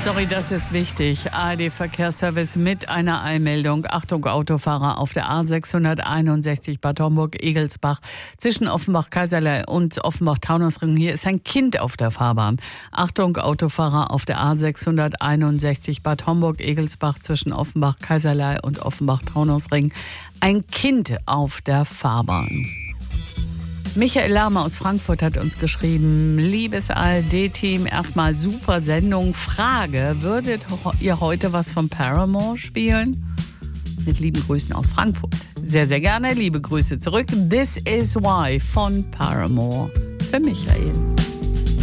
Sorry, das ist wichtig. ARD-Verkehrsservice mit einer Eilmeldung. Achtung, Autofahrer auf der A661 Bad Homburg-Egelsbach zwischen Offenbach-Kaiserlei und Offenbach-Taunusring. Hier ist ein Kind auf der Fahrbahn. Achtung, Autofahrer auf der A661 Bad Homburg-Egelsbach zwischen Offenbach-Kaiserlei und Offenbach-Taunusring. Ein Kind auf der Fahrbahn. Michael Lahme aus Frankfurt hat uns geschrieben: Liebes ARD-Team, erstmal super Sendung. Frage, würdet ihr heute was von Paramore spielen? Mit lieben Grüßen aus Frankfurt. Sehr, sehr gerne. Liebe Grüße zurück. This is Why von Paramore. Für Michael.